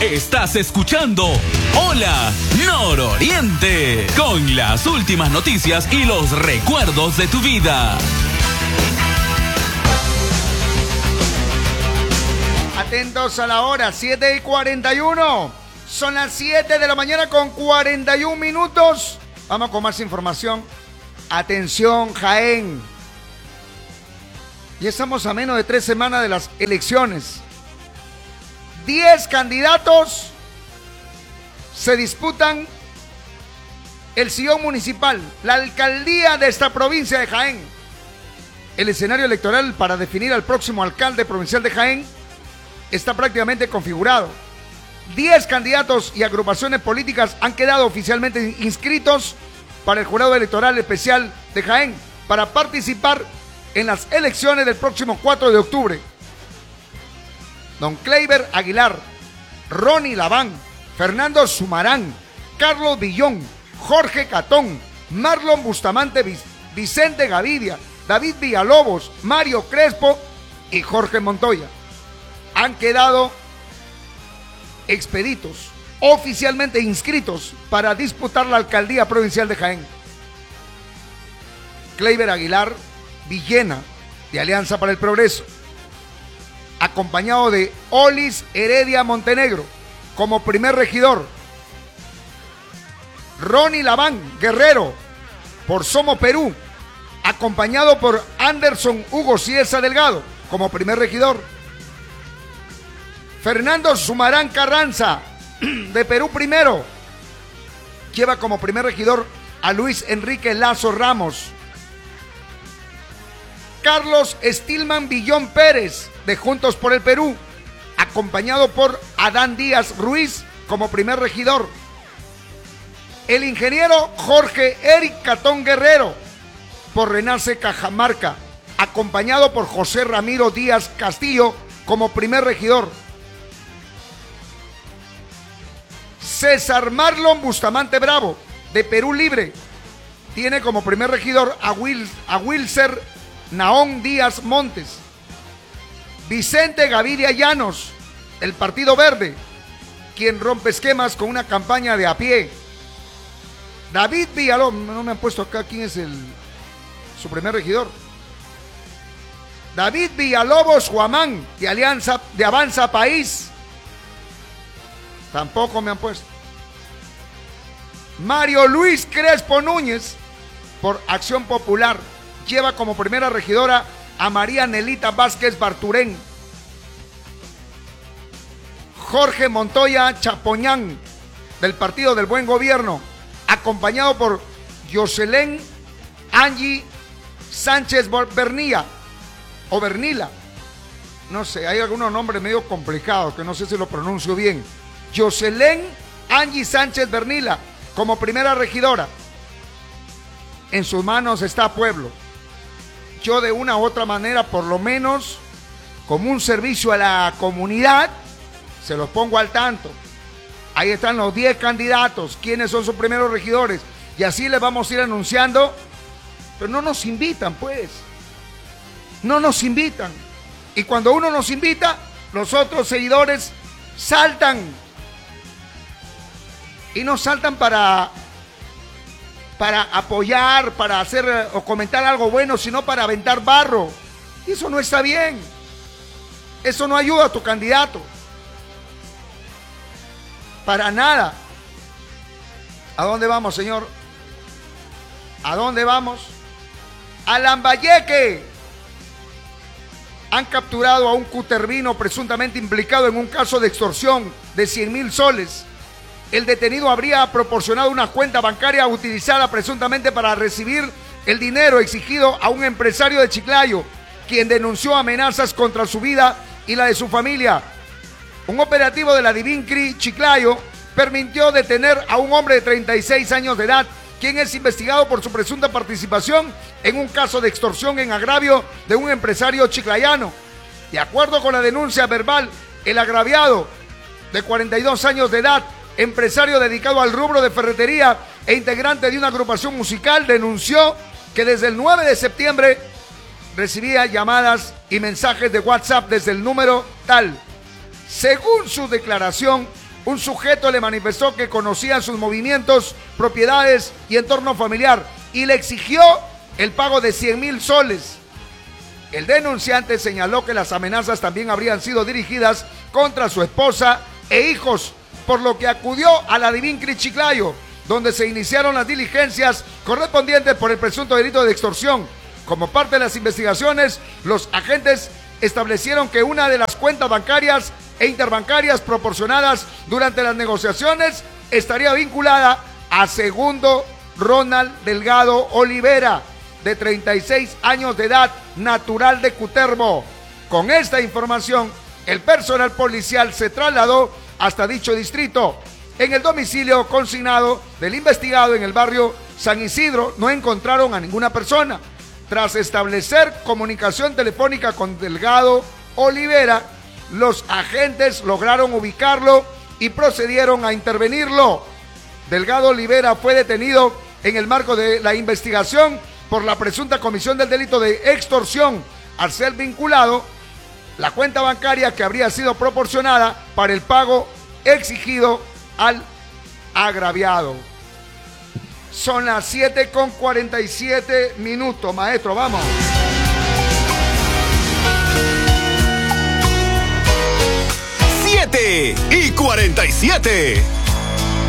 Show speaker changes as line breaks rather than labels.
Estás escuchando Hola Nororiente, con las últimas noticias y los recuerdos de tu vida.
Atentos a la hora, 7:41. Son las 7 de la mañana con 41 minutos. Vamos con más información. Atención, Jaén. Ya estamos a menos de 3 semanas de las elecciones. 10 candidatos se disputan el sillón municipal, la alcaldía de esta provincia de Jaén. El escenario electoral para definir al próximo alcalde provincial de Jaén está prácticamente configurado. 10 candidatos y agrupaciones políticas han quedado oficialmente inscritos para el jurado electoral especial de Jaén para participar en las elecciones del próximo 4 de octubre. Don Kleiber Aguilar, Ronnie Laván, Fernando Sumarán, Carlos Villón, Jorge Catón, Marlon Bustamante, Vicente Gavidia, David Villalobos, Mario Crespo y Jorge Montoya han quedado expeditos, oficialmente inscritos para disputar la alcaldía provincial de Jaén. Kleiber Aguilar Villena, de Alianza para el Progreso, acompañado de Olis Heredia Montenegro como primer regidor. Ronnie Laván Guerrero por Somos Perú, acompañado por Anderson Hugo Ciesa Delgado como primer regidor. Fernando Sumarán Carranza de Perú Primero lleva como primer regidor a Luis Enrique Lazo Ramos. Carlos Stilman Villón Pérez de Juntos por el Perú, acompañado por Adán Díaz Ruiz como primer regidor. El ingeniero Jorge Eric Catón Guerrero por Renace Cajamarca, acompañado por José Ramiro Díaz Castillo como primer regidor. César Marlon Bustamante Bravo de Perú Libre tiene como primer regidor a Wilser Naón Díaz Montes. Vicente Gaviria Llanos, el Partido Verde, quien rompe esquemas con una campaña de a pie. David Villalobos, no me han puesto acá quién es su primer regidor. David Villalobos Guamán, de Avanza País. Tampoco me han puesto. Mario Luis Crespo Núñez, por Acción Popular, lleva como primera regidora a María Nelita Vázquez Barturén. Jorge Montoya Chapoñán, del Partido del Buen Gobierno, acompañado por Jocelyn Angie Sánchez Bernilla, o Bernila. No sé, hay algunos nombres medio complicados que no sé si lo pronuncio bien. Jocelyn Angie Sánchez Bernila, como primera regidora. En sus manos está Pueblo. Yo de una u otra manera, por lo menos, como un servicio a la comunidad, se los pongo al tanto. Ahí están los 10 candidatos, quiénes son sus primeros regidores, y así les vamos a ir anunciando, pero no nos invitan, pues. No nos invitan. Y cuando uno nos invita, los otros seguidores saltan. Y no saltan para apoyar, para hacer o comentar algo bueno, sino para aventar barro. Y eso no está bien. Eso no ayuda a tu candidato. Para nada. ¿A dónde vamos, señor? ¿A dónde vamos? A Lambayeque. Han capturado a un cutervino presuntamente implicado en un caso de extorsión de 100,000 soles. El detenido habría proporcionado una cuenta bancaria utilizada presuntamente para recibir el dinero exigido a un empresario de Chiclayo, quien denunció amenazas contra su vida y la de su familia. Un operativo de la Divincri Chiclayo permitió detener a un hombre de 36 años de edad, quien es investigado por su presunta participación en un caso de extorsión en agravio de un empresario chiclayano. De acuerdo con la denuncia verbal, el agraviado, de 42 años de edad, empresario dedicado al rubro de ferretería e integrante de una agrupación musical, denunció que desde el 9 de septiembre recibía llamadas y mensajes de WhatsApp desde el número tal. Según su declaración, un sujeto le manifestó que conocía sus movimientos, propiedades y entorno familiar y le exigió el pago de 100,000 soles. El denunciante señaló que las amenazas también habrían sido dirigidas contra su esposa e hijos, por lo que acudió a la Divincri Chiclayo, donde se iniciaron las diligencias correspondientes por el presunto delito de extorsión. Como parte de las investigaciones, los agentes establecieron que una de las cuentas bancarias e interbancarias proporcionadas durante las negociaciones estaría vinculada a Segundo Ronald Delgado Olivera, de 36 años de edad, natural de Cutervo. Con esta información, el personal policial se trasladó hasta dicho distrito. En el domicilio consignado del investigado en el barrio San Isidro no encontraron a ninguna persona. Tras establecer comunicación telefónica con Delgado Olivera, los agentes lograron ubicarlo y procedieron a intervenirlo. Delgado Olivera fue detenido en el marco de la investigación por la presunta comisión del delito de extorsión, al ser vinculado la cuenta bancaria que habría sido proporcionada para el pago exigido al agraviado. Son las 7:47, maestro, vamos.
7:47.